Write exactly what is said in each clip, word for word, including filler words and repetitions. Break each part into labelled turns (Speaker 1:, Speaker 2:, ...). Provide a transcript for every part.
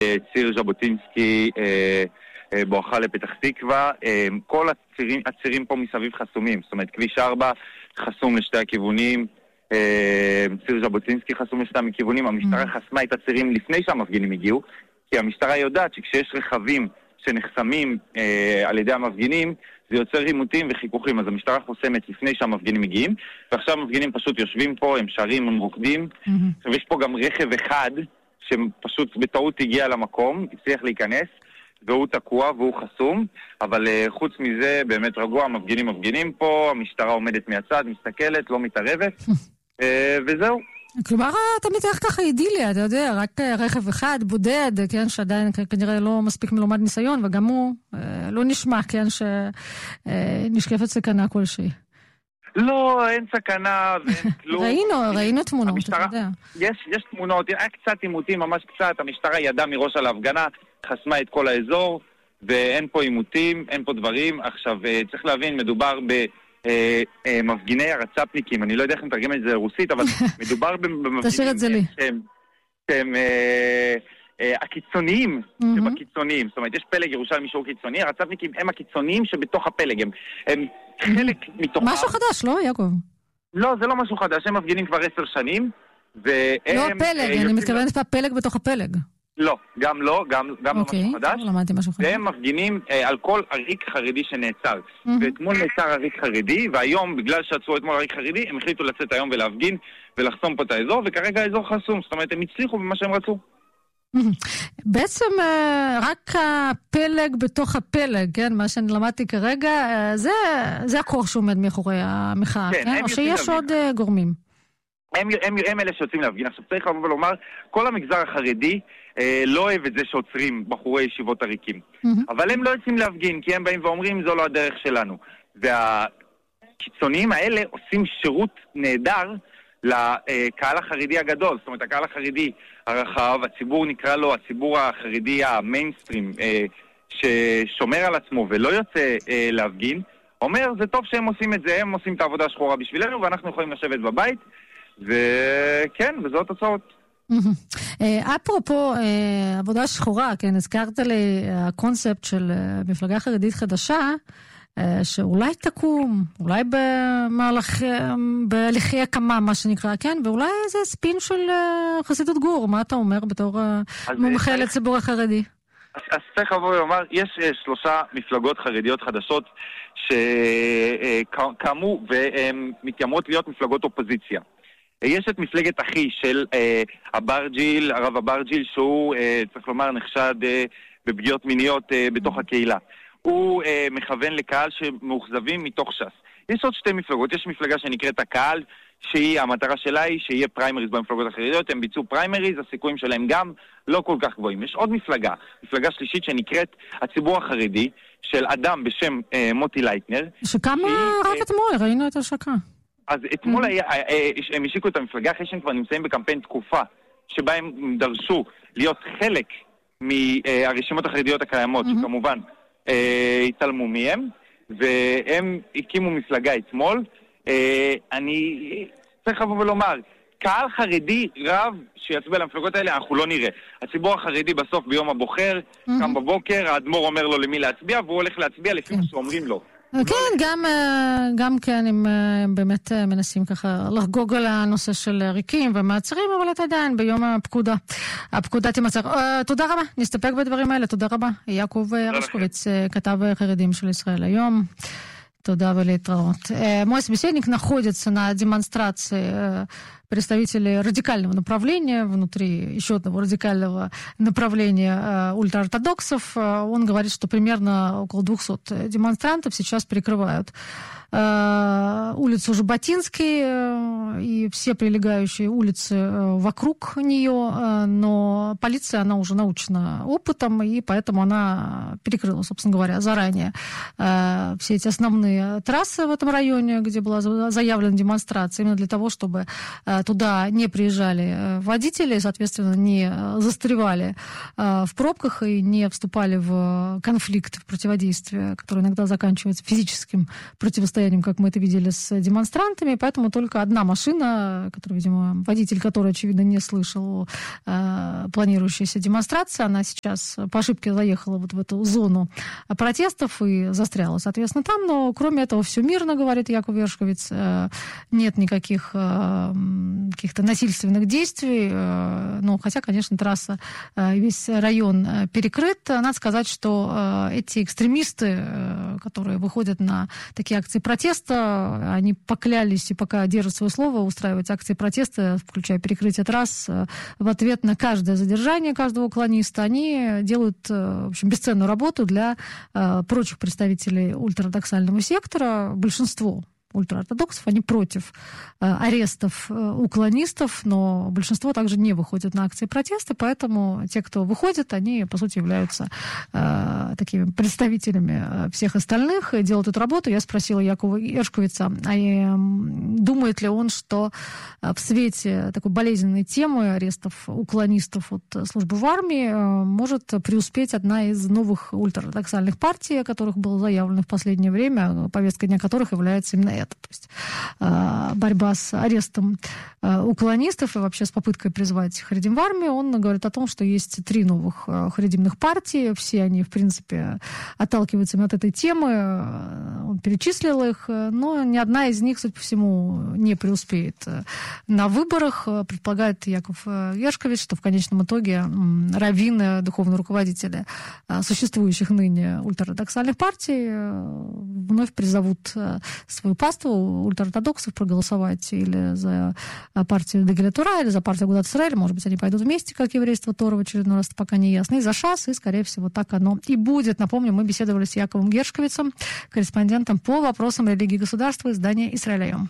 Speaker 1: ציר ז'בוטינסקי בואכה לפתח תקווה. כל הצירים, הצירים פה מסביב חסומים, זאת אומרת כביש ארבע חסום לשתי הכיוונים, ציר ז'בוטינסקי חסום לשתי הכיוונים. המשטרה חסמה את הצירים לפני שהמפגינים הגיעו, כי המשטרה יודעת שכשיש רכבים שנחסמים על ידי המפגינים זה יוצר רימותים וחיכוכים, אז המשטרה חוסמת לפני שהמפגינים מגיעים, ועכשיו המפגינים פשוט יושבים פה, הם שרים, הם רוקדים. עכשיו יש פה גם רכב אחד שפשוט בטעות הגיע למקום, הצליח להיכנס, והוא תקוע והוא חסום, אבל uh, חוץ מזה באמת רגוע, המפגינים מפגינים פה, המשטרה עומדת מהצד, מסתכלת, לא מתערבת, uh, וזהו.
Speaker 2: כלומר, אתה מתאר ככה אידיליה, אתה יודע, רק רכב אחד, בודד, כן, שעדיין כנראה לא מספיק מלומד ניסיון, וגם הוא אה, לא נשמע, כן, שנשקפת סכנה כלשהי.
Speaker 1: לא, אין סכנה ואין כלום.
Speaker 2: ראינו, ראינו תמונות,
Speaker 1: המשטרה,
Speaker 2: אתה יודע.
Speaker 1: יש, יש תמונות, היה קצת עימותים, ממש קצת, המשטרה ידעה מראש על ההפגנה, חסמה את כל האזור, ואין פה עימותים, אין פה דברים. עכשיו, צריך להבין, מדובר ב... מפגיני הרצפניקים, אני לא יודע איך נתרגם את זה לרוסית, אבל מדובר במפגינים שהם הקיצוניים שבקיצוניים, זאת אומרת יש פלג ירושלמי שהוא קיצוני, הרצפניקים הם הקיצוניים שבתוך הפלג, הם חלק מתוכם.
Speaker 2: משהו חדש, לא יעקב?
Speaker 1: לא, זה לא משהו חדש, הם מפגינים כבר עשר שנים.
Speaker 2: לא הפלג, אני מתכוונת הפלג בתוך הפלג.
Speaker 1: לא, גם לא, גם, גם לא משהו חדש.
Speaker 2: למדתי משהו חדש.
Speaker 1: והם מפגינים אה, על כל עריק חרדי שנעצר. ואתמול נעצר עריק חרדי, והיום, בגלל שעצרו אתמול עריק חרדי, הם החליטו לצאת היום ולהפגין ולחסום פה את האזור, וכרגע האזור חסום. זאת אומרת, הם הצליחו במה שהם רצו.
Speaker 2: בעצם רק הפלג בתוך הפלג, כן? מה שאני למדתי כרגע, זה, זה הכוח שעומד מאחורי המחאה, כן? כן? או שיש עוד גורמים?
Speaker 1: הם, הם, הם אלה שיוצאים להפגין. עכשיו צריך לבוא ולומר, כל המגזר החרדי אה, לא אוהב את זה שעוצרים בחורי ישיבות עריקים. Mm-hmm. אבל הם לא יוצאים להפגין, כי הם באים ואומרים, זו לא הדרך שלנו. והקיצוניים האלה עושים שירות נהדר לקהל החרדי הגדול. זאת אומרת, הקהל החרדי הרחב, הציבור נקרא לו, הציבור החרדי המיינסטרים, אה, ששומר על עצמו ולא יוצא אה, להפגין, אומר, זה טוב שהם עושים את זה, הם עושים את העבודה השחורה בשבילנו, ואנחנו יכולים לשבת בבית, וכן, וזאת התוצאות.
Speaker 2: אפרופו עבודה שחורה, כן, הזכרת לי הקונספט של מפלגה חרדית חדשה, שאולי תקום, אולי במהלך, בהליכי הקמה, מה שנקרא, כן, ואולי זה ספין של חסידות גור, מה אתה אומר בתור מומחה לציבור החרדי?
Speaker 1: אז צריך לבוא ולומר, יש שלושה מפלגות חרדיות חדשות שקמו והן מתיימרות להיות מפלגות אופוזיציה. יש את מפלגת אחי של אה, אברג'יל, הרב אברג'יל, שהוא, אה, צריך לומר, נחשד אה, בפגיעות מיניות אה, בתוך הקהילה. הוא אה, מכוון לקהל שמאוכזבים מתוך ש"ס. יש עוד שתי מפלגות, יש מפלגה שנקראת הקהל, שהיא, המטרה שלה היא שיהיה פריימריז במפלגות החרדיות, הם ביצעו פריימריז, הסיכויים שלהם גם לא כל כך גבוהים. יש עוד מפלגה, מפלגה שלישית שנקראת הציבור החרדי, של אדם בשם אה, מוטי לייטנר.
Speaker 2: שקמה רק
Speaker 1: אה,
Speaker 2: אתמול, ראינו את השקה.
Speaker 1: אז אתמול היה, הם השיקו את המפלגה אחרי שהם כבר נמצאים בקמפיין תקופה שבה הם דרשו להיות חלק מהרשימות החרדיות הקיימות, שכמובן התעלמו מהם, והם הקימו מפלגה אתמול. אני צריך לבוא ולומר, קהל חרדי רב שיצביע למפלגות האלה, אנחנו לא נראה. הציבור החרדי בסוף ביום הבוחר, קם בבוקר, האדמו"ר אומר לו למי להצביע, והוא הולך להצביע לפי מה שאומרים לו.
Speaker 2: כן, גם, גם כן, הם באמת מנסים ככה לחגוג על הנושא של ריקים ומעצרים, אבל אתה עדיין ביום הפקודה, הפקודה תימצר. תודה רבה, נסתפק בדברים האלה, תודה רבה. יעקב הרשקוביץ, כתב חרדים של ישראל היום. Туда вылетают. Мой собеседник находится на демонстрации представителей радикального направления, внутри еще одного радикального направления ультраортодоксов. Он говорит, что примерно около двухсот демонстрантов сейчас перекрывают улицу Жаботинский и все прилегающие улицы вокруг нее, но полиция, она уже научена опытом, и поэтому она перекрыла, собственно говоря, заранее все эти основные трассы в этом районе, где была заявлена демонстрация, именно для того, чтобы туда не приезжали водители, соответственно, не застревали в пробках и не вступали в конфликт, в противодействие, которое иногда заканчивается физическим противостоянием, как мы это видели с демонстрантами. Поэтому только одна машина, которую, видимо, водитель, который, очевидно, не слышал планирующейся демонстрации, она сейчас по ошибке заехала вот в эту зону протестов и застряла, соответственно, там. Но кроме этого все мирно, говорит Яков Гершковиц. Нет никаких каких-то насильственных действий. Ну, хотя, конечно, трасса, весь район перекрыт. Надо сказать, что эти экстремисты, которые выходят на такие акции протеста, они поклялись и пока держат свое слово устраивать акции протеста, включая перекрытие трасс, в ответ на каждое задержание каждого уклониста. Они делают, в общем, бесценную работу для прочих представителей ультраортодоксального сектора. Большинство ультраортодоксов, они против э, арестов э, уклонистов, но большинство также не выходит на акции протеста, поэтому те, кто выходит, они, по сути, являются э, такими представителями всех остальных и делают эту работу. Я спросила Якова Гершковица, а э, думает ли он, что в свете такой болезненной темы арестов уклонистов от службы в армии э, может преуспеть одна из новых ультраортодоксальных партий, о которых было заявлено в последнее время, повестка дня которых является именно это, то есть э, борьба с арестом э, уклонистов и вообще с попыткой призвать харидим в армию. Он говорит о том, что есть три новых э, харидимных партии, все они, в принципе, отталкиваются именно от этой темы, он перечислил их, но ни одна из них, судя по всему, не преуспеет на выборах. Предполагает Яков Гершковиц, что в конечном итоге э, раввины, духовные руководители э, существующих ныне ультраортодоксальных партий э, вновь призовут э, свою партию ультраортодоксов проголосовать или за партию Дегеля Тура, или за партию Агудат Исраэль. Может быть, они пойдут вместе, как еврейство Тора, в очередной раз, пока не ясно. И за ШАС, и, скорее всего, так оно и будет. Напомню, мы беседовали с Яковом Гершковицем, корреспондентом по вопросам религии и государства издания «Исраэль Айом».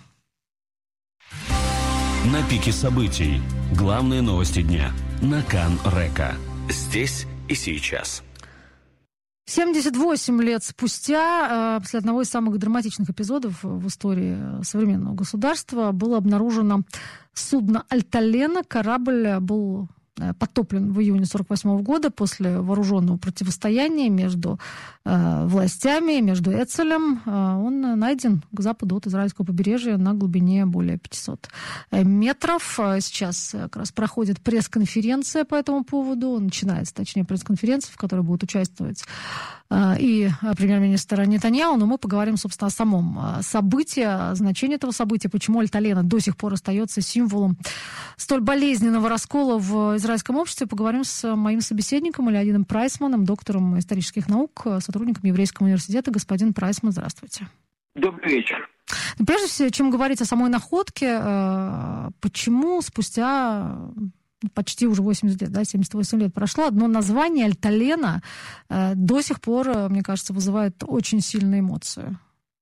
Speaker 3: На пике событий. Главные новости дня. На Кан Река. Здесь и сейчас.
Speaker 2: семьдесят восемь лет спустя, после одного из самых драматичных эпизодов в истории современного государства, было обнаружено судно «Альталена». Корабль был потоплен в июне сорок восьмого года после вооруженного противостояния между э, властями, между Эцелем. Э, он найден к западу от израильского побережья на глубине более пятисот метров. Сейчас как раз проходит пресс-конференция по этому поводу. Начинается, точнее, пресс-конференция, в которой будут участвовать э, и премьер-министр Нетаньяху. Но мы поговорим, собственно, о самом событии, о значении этого события, почему Альталена до сих пор остается символом столь болезненного раскола в израильском обществе. Поговорим с моим собеседником Элиадидом Прайсманом, доктором исторических наук, сотрудником Еврейского университета. Господин Прайсман, здравствуйте.
Speaker 4: Добрый вечер.
Speaker 2: Прежде всего, чем говорить о самой находке, почему спустя почти уже восемьдесят лет, да, семьдесят восемь лет прошло, одно название «Альталена» до сих пор, мне кажется, вызывает очень сильные эмоции?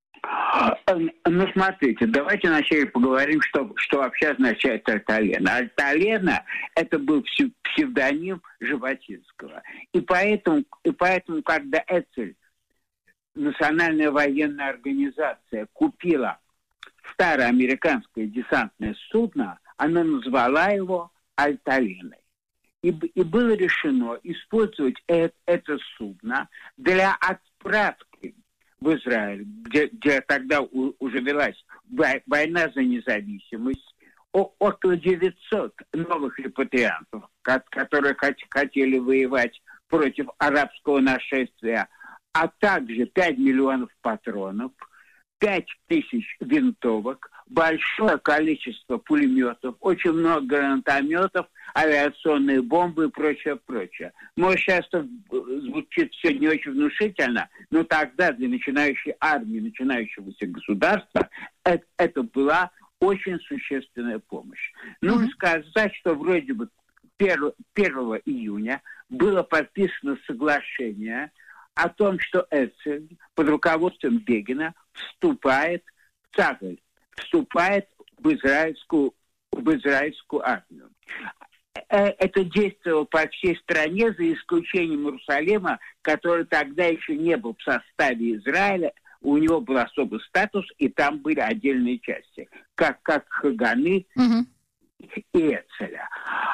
Speaker 4: Ну, смотрите, давайте вначале поговорим, что, что вообще означает Альталена. Альталена – это был псевдоним Жаботинского. И поэтому, и поэтому когда Эцель, национальная военная организация, купила старое американское десантное судно, она назвала его Альталеной. И, и было решено использовать это, это судно для отправки в Израиль, где, где тогда у, уже велась война за независимость, о, около девятисот новых репатриантов, которые хот, хотели воевать против арабского нашествия, а также пять миллионов патронов, пять тысяч винтовок, большое количество пулеметов, очень много гранатометов, авиационные бомбы и прочее, прочее. Может, сейчас это звучит все не очень внушительно, но тогда для начинающей армии, начинающегося государства это, это была очень существенная помощь. Нужно mm-hmm. сказать, что вроде бы первого июня было подписано соглашение о том, что Эцель под руководством Бегина вступает в Цагаль, вступает в израильскую, в израильскую армию. Это действовало по всей стране, за исключением Иерусалима, который тогда еще не был в составе Израиля. У него был особый статус, и там были отдельные части, как, как Хаганы, угу. и Эцеля.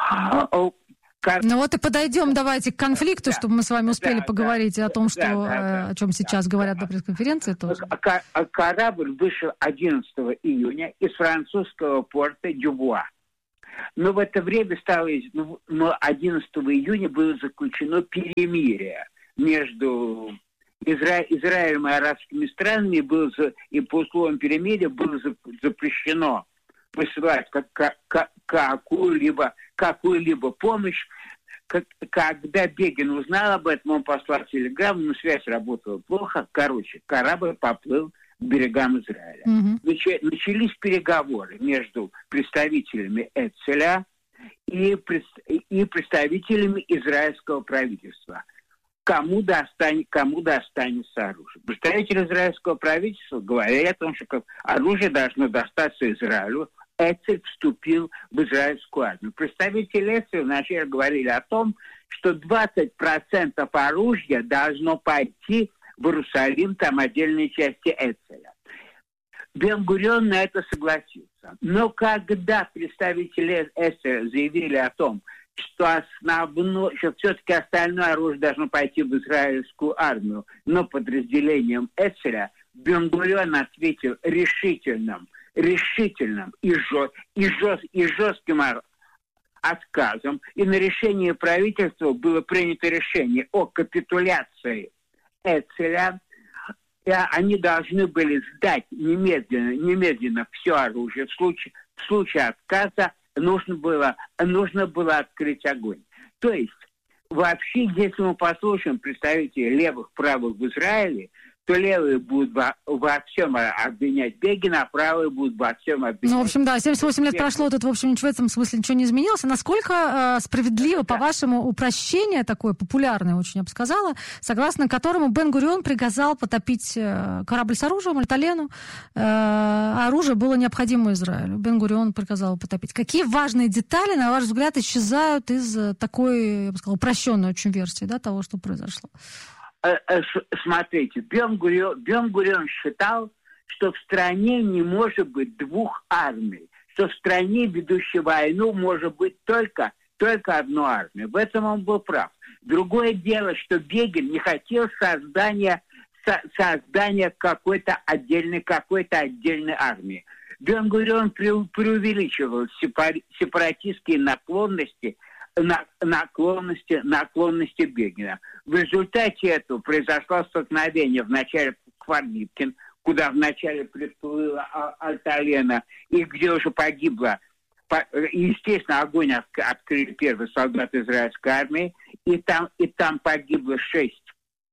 Speaker 2: Ну вот и подойдем давайте к конфликту, да, чтобы мы с вами успели да, поговорить да, о том, что, да, да, о чем сейчас да, говорят да, на пресс-конференции тоже.
Speaker 4: Корабль вышел одиннадцатого июня из французского порта Дюбуа. Но в это время стало, но одиннадцатого июня было заключено перемирие между Изра... Израилем и арабскими странами, было за... и по условиям перемирия было запрещено посылать как, как, какую-либо, какую-либо помощь. Как, когда Бегин узнал об этом, он послал телеграмму, но связь работала плохо. Короче, корабль поплыл к берегам Израиля. Mm-hmm. Нач, начались переговоры между представителями Эцеля и, и представителями израильского правительства. Кому, достань, кому достанется оружие. Представители израильского правительства говорят о том, что оружие должно достаться Израилю. Эцель вступил в израильскую армию. Представители Эцеля вначале говорили о том, что двадцать процентов оружия должно пойти в Иерусалим, там отдельные части Эцеля. Бен-Гурион на это согласился. Но когда представители Эцеля заявили о том, что основное, что все-таки остальное оружие должно пойти в израильскую армию, но подразделением Эцеля, Бен-Гурион ответил решительным, решительным и, жест, и, жест, и жестким отказом. И на решение правительства было принято решение о капитуляции Эцеля. И они должны были сдать немедленно, немедленно все оружие. В случае, в случае отказа нужно было, нужно было открыть огонь. То есть, вообще, если мы послушаем представителей левых, правых в Израиле, то левые будут во, во всем обвинять Бегина, а правые будут во всем обвинять...
Speaker 2: Ну, в общем, да, семьдесят восемь лет прошло, тут, в общем, ничего в этом смысле ничего не изменилось. Насколько э, справедливо, да, по-вашему, упрощение такое, популярное очень, я бы сказала, согласно которому Бен-Гурион приказал потопить э, корабль с оружием, Альталену, э, а оружие было необходимо Израилю. Бен-Гурион приказал потопить. Какие важные детали, на ваш взгляд, исчезают из такой, я бы сказала, упрощенной очень версии, да, того, что произошло?
Speaker 4: Смотрите, Бен-Гурион, Бен-Гурион считал, что в стране не может быть двух армий, что в стране, ведущей войну, может быть только, только одна армия. В этом он был прав. Другое дело, что Бегин не хотел создания, со, создания какой-то отдельной, какой-то отдельной армии. Бен-Гурион преувеличивал сепаратистские наклонности, на, наклонности, наклонности Бегина. В результате этого произошло столкновение вначале в Кварлипкин, куда вначале приплыла Альталена, и где уже погибло, естественно, огонь открыли первые солдаты израильской армии, и там, и там погибло шесть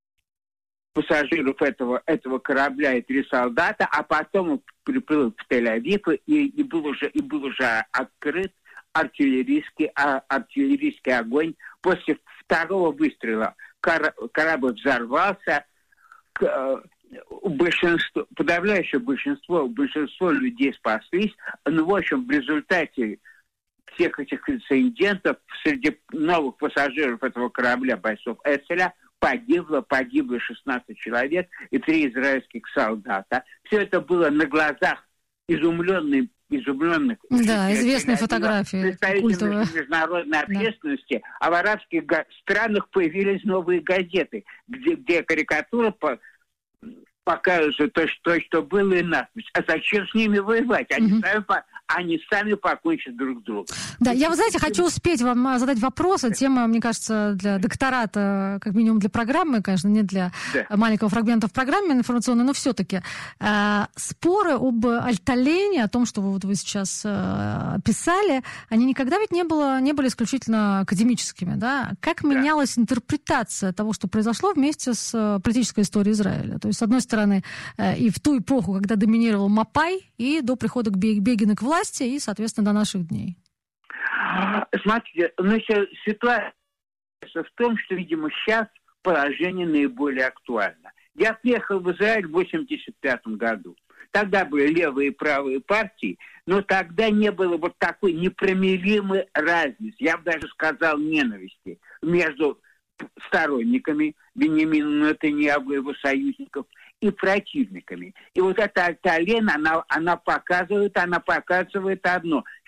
Speaker 4: пассажиров этого, этого корабля и три солдата, а потом он приплыл в Тель-Авив, и, и, был уже, и был уже открыт артиллерийский, а, артиллерийский огонь. После второго выстрела кор, корабль взорвался. К, большинство, подавляющее большинство, большинство людей спаслись. Но, в общем, в результате всех этих инцидентов среди новых пассажиров этого корабля, бойцов Эцеля, погибло, погибло шестнадцать человек и три израильских солдата. Все это было на глазах изумленных изумленных.
Speaker 2: Да, известные фотографии.
Speaker 4: Представителей международной общественности, да. А в арабских странах появились новые газеты, где, где карикатура по, показывает то, что, что было и надпись. А зачем с ними воевать? Они, угу. сами, они сами покончат друг с другом.
Speaker 2: Да, я, вы знаете, хочу успеть вам задать вопрос. Тема, мне кажется, для доктората, как минимум для программы, конечно, не для да. маленького фрагмента в программе информационной, но все-таки. Э, споры об Альталене, о том, что вы, вот вы сейчас э, писали, они никогда ведь не, было, не были исключительно академическими. Да? Как да. менялась интерпретация того, что произошло вместе с политической историей Израиля? То есть, с одной стороны, э, и в ту эпоху, когда доминировал Мапай, и до прихода к Бегина к власти, и, соответственно, до наших дней.
Speaker 4: Смотрите, ну, ситуация в том, что, видимо, сейчас положение наиболее актуально. Я приехал в Израиль в восемьдесят пятом году. Тогда были левые и правые партии, но тогда не было вот такой непримиримой разницы, я бы даже сказал, ненависти между сторонниками Биньямина Нетаньяху и его союзников и противниками. И вот эта Альталена, она, она показывает, она показывает одно,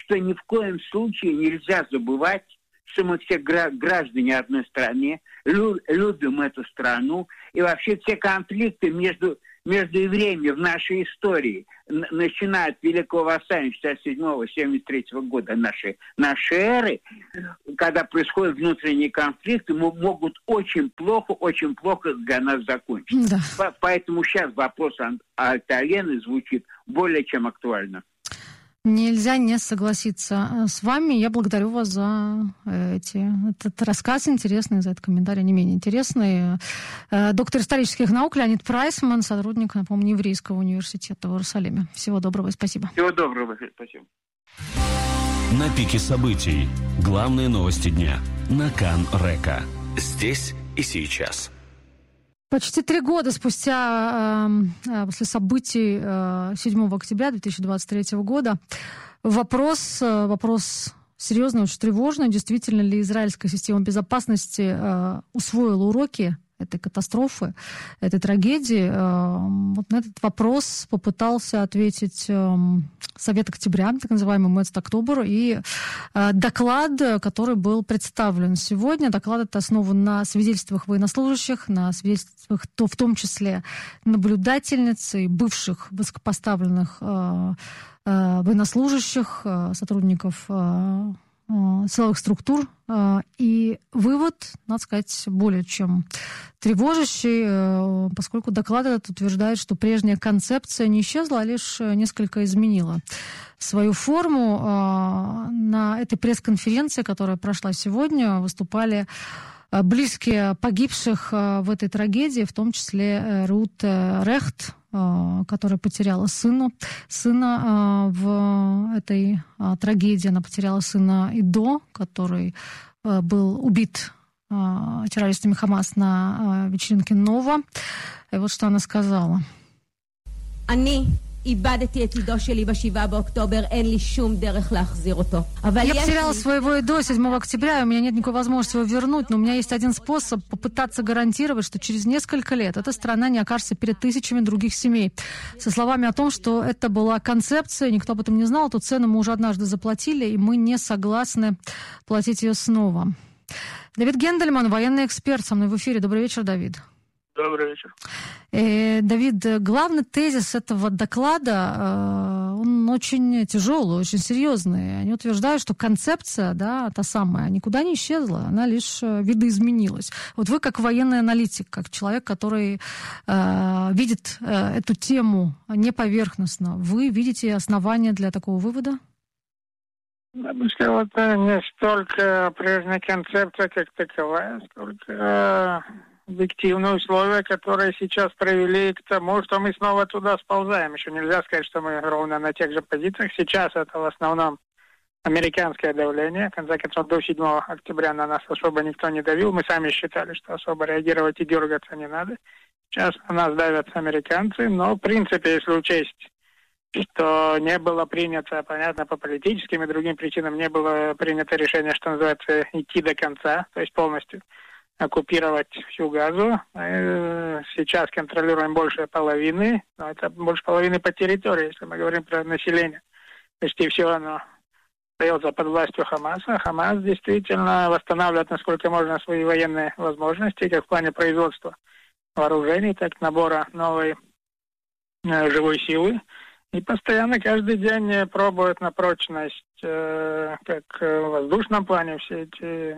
Speaker 4: что ни в коем случае нельзя забывать, что мы все граждане одной страны, любим эту страну, и вообще все конфликты между, между евреями в нашей истории, начиная от Великого Восстания шестьдесят седьмого — семьдесят третьего года нашей, нашей эры, когда происходят внутренние конфликты, могут очень плохо, очень плохо для нас закончиться. Да. Поэтому сейчас вопрос Альта-Алены звучит более чем актуально.
Speaker 2: Нельзя не согласиться с вами. Я благодарю вас за эти, этот рассказ интересный, за этот комментарий не менее интересный. Доктор исторических наук Леонид Прайсман, сотрудник, напомню, Еврейского университета в Иерусалиме. Всего доброго и спасибо.
Speaker 4: Всего доброго, спасибо.
Speaker 3: На пике событий. Главные новости дня. На Кан Река. Здесь и сейчас.
Speaker 2: Почти три года спустя э, после событий э, седьмого октября две тысячи двадцать третьего года вопрос, э, вопрос серьезный, очень тревожный. Действительно ли израильская система безопасности э, усвоила уроки этой катастрофы, этой трагедии? Э, вот на этот вопрос попытался ответить э, Совет Октября, так называемый Моцт Октобер, и э, доклад, который был представлен сегодня. Доклад этот основан на свидетельствах военнослужащих, на свидетельствах, то, в том числе наблюдательниц и бывших высокопоставленных э, э, военнослужащих, э, сотрудников э, силовых структур. И вывод, надо сказать, более чем тревожащий, поскольку доклад этот утверждает, что прежняя концепция не исчезла, а лишь несколько изменила свою форму. На этой пресс-конференции, которая прошла сегодня, выступали близкие погибших в этой трагедии, в том числе Рут Рехт, которая потеряла сына, сына в этой трагедии. Она потеряла сына Идо, который был убит террористами Хамас на вечеринке Нова. И вот что она сказала.
Speaker 5: Они... איבדתי את עידו שלי בשבעה באוקטובר, אין לי שום דרך להחזיר אותו.
Speaker 2: Я потеряла своего Идо седьмого октября, и у меня нет никакой возможности его вернуть, но у меня есть один способ попытаться гарантировать, что через несколько лет эта страна не окажется перед тысячами других семей. Со словами о том, что это была концепция, никто об этом не знал, эту цену мы уже однажды заплатили, и мы не согласны платить ее снова. Давид Гендельман, военный эксперт, со мной в эфире. Добрый вечер, Давид.
Speaker 6: Добрый вечер.
Speaker 2: Э, Давид, главный тезис этого доклада, э, он очень тяжелый, очень серьезный. Они утверждают, что концепция, да, та самая, никуда не исчезла, она лишь видоизменилась. Вот вы как военный аналитик, как человек, который э, видит э, эту тему не поверхностно, вы видите основания для такого вывода?
Speaker 6: Я бы сказал, это не столько прежняя концепция как таковая, сколько объективные условия, которые сейчас привели к тому, что мы снова туда сползаем. Еще нельзя сказать, что мы ровно на тех же позициях. Сейчас это в основном американское давление. В конце концов, до седьмого октября на нас особо никто не давил. Мы сами считали, что особо реагировать и дергаться не надо. Сейчас на нас давят американцы. Но, в принципе, если учесть, что не было принято, понятно, по политическим и другим причинам, не было принято решение, что называется, идти до конца, то есть полностью оккупировать всю Газу. Мы сейчас контролируем больше половины, но это больше половины по территории, если мы говорим про население. Почти все оно остается под властью Хамаса. Хамас действительно восстанавливает, насколько можно, свои военные возможности, как в плане производства вооружений, так и набора новой э, живой силы. И постоянно каждый день пробует на прочность, э, как в воздушном плане, все эти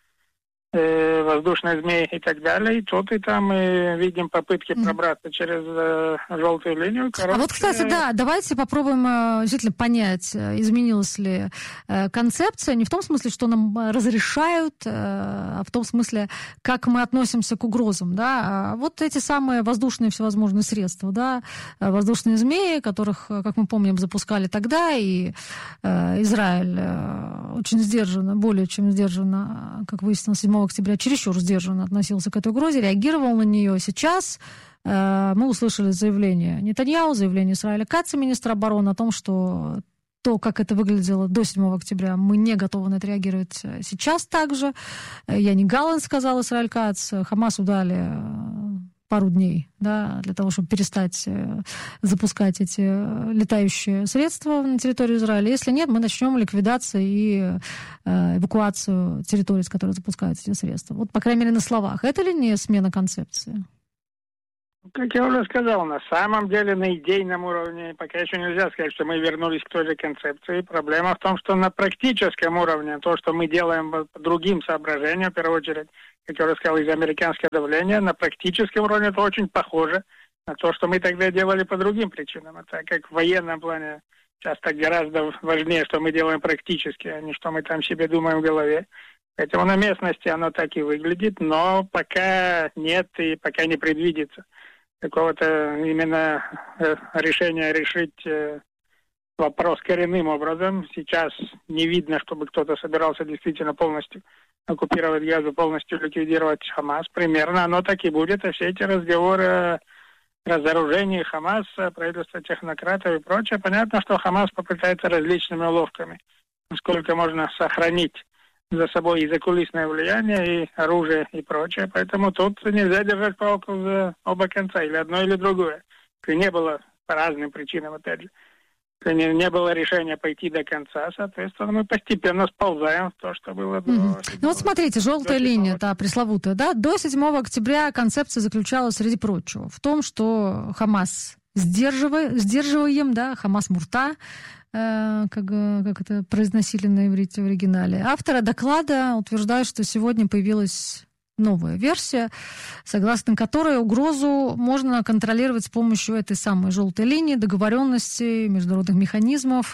Speaker 6: э, воздушные змеи и так далее. И тут и там мы видим попытки пробраться через э, желтую линию. Короче,
Speaker 2: а вот, кстати, да, давайте попробуем э, действительно понять, изменилась ли э, концепция. Не в том смысле, что нам разрешают, э, а в том смысле, как мы относимся к угрозам. Да? А вот эти самые воздушные всевозможные средства, да? Воздушные змеи, которых, как мы помним, запускали тогда, и э, Израиль э, очень сдержанно, более чем сдержанно, как выяснилось, седьмого октября, чересчур сдержанно относился к этой угрозе, реагировал на нее. Сейчас э, мы услышали заявление Нетаньяху, заявление Исраэля Каца, министра обороны, о том, что то, как это выглядело до седьмого октября, мы не готовы на это реагировать сейчас также. Яни Галланд сказал Исраэль Кац, Хамасу дали пару дней, да, для того, чтобы перестать запускать эти летающие средства на территорию Израиля. Если нет, мы начнем ликвидацию и эвакуацию территории, с которой запускаются эти средства. Вот, по крайней мере, на словах. Это ли не смена концепции?
Speaker 6: Как я уже сказал, на самом деле на идейном уровне пока еще нельзя сказать, что мы вернулись к той же концепции. Проблема в том, что на практическом уровне то, что мы делаем по другим соображениям, в первую очередь, как я уже сказал, из-за американского давления, на практическом уровне это очень похоже на то, что мы тогда делали по другим причинам. Это как в военном плане часто гораздо важнее, что мы делаем практически, а не что мы там себе думаем в голове. Поэтому на местности оно так и выглядит, но пока нет и пока не предвидится какого-то именно решения решить вопрос коренным образом. Сейчас не видно, чтобы кто-то собирался действительно полностью оккупировать Газу, полностью ликвидировать Хамас. Примерно оно так и будет. А все эти разговоры о разоружении Хамаса, правительства технократов и прочее, понятно, что Хамас попытается различными уловками, насколько можно сохранить за собой и закулисное влияние, и оружие, и прочее. Поэтому тут нельзя держать палку за оба конца, или одно, или другое. И не было по разным причинам, опять же. Не, не было решения пойти до конца, соответственно, мы постепенно сползаем в то, что было до...
Speaker 2: Mm-hmm. Ну вот смотрите, желтая линия, та пресловутая, да, до седьмого октября концепция заключалась, среди прочего, в том, что Хамас сдерживаем, сдерживаем, да, Хамас Мурта, э, как, как это произносили на иврите в оригинале. Авторы доклада утверждают, что сегодня появилась новая версия, согласно которой угрозу можно контролировать с помощью этой самой желтой линии, договоренностей, международных механизмов.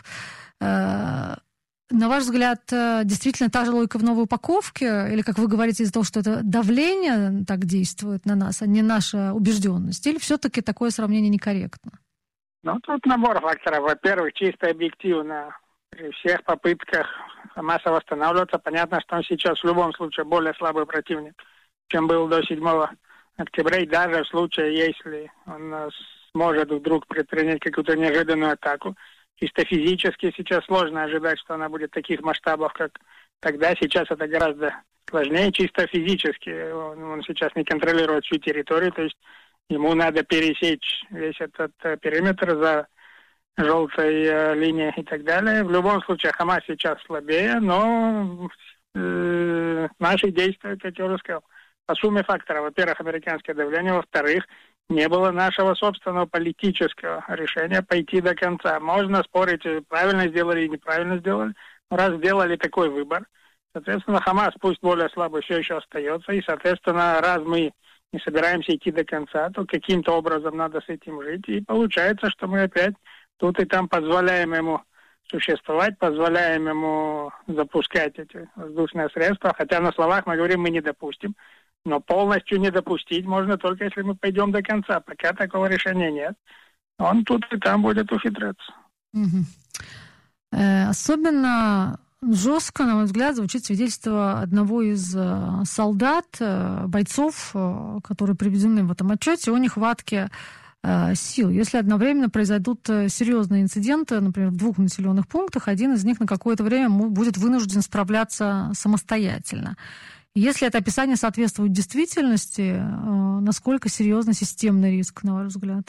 Speaker 2: На ваш взгляд, действительно та же логика в новой упаковке? Или, как вы говорите, из-за того, что это давление так действует на нас, а не наша убежденность? Или все-таки такое сравнение некорректно?
Speaker 6: Ну, тут набор факторов. Во-первых, чисто объективно, при всех попытках Хамаса восстанавливаться, понятно, что он сейчас в любом случае более слабый противник, чем был до седьмого октября, и даже в случае, если он сможет вдруг предпринять какую-то неожиданную атаку, чисто физически сейчас сложно ожидать, что она будет таких масштабов, как тогда. Сейчас это гораздо сложнее, чисто физически. Он, он сейчас не контролирует всю территорию, то есть ему надо пересечь весь этот периметр за желтой э, линией и так далее. В любом случае, Хамас сейчас слабее, но э, наши действия, как я уже сказал, по сумме факторов. Во-первых, американское давление, во-вторых, не было нашего собственного политического решения пойти до конца. Можно спорить, правильно сделали или неправильно сделали, но раз сделали такой выбор, соответственно, Хамас, пусть более слабый, все еще остается, и, соответственно, раз мы не собираемся идти до конца, то каким-то образом надо с этим жить, и получается, что мы опять тут и там позволяем ему существовать, позволяем ему запускать эти воздушные средства, хотя на словах мы говорим, мы не допустим, но полностью не допустить можно только если мы пойдем до конца. Пока такого решения нет. Он тут и там будет ухитряться.
Speaker 2: Угу. Э, особенно жестко, на мой взгляд, звучит свидетельство одного из э, солдат, э, бойцов, э, которые приведены в этом отчете, о нехватке э, сил. Если одновременно произойдут серьезные инциденты, например, в двух населенных пунктах, один из них на какое-то время будет вынужден справляться самостоятельно. Если это описание соответствует действительности, насколько серьезный системный риск, на ваш взгляд?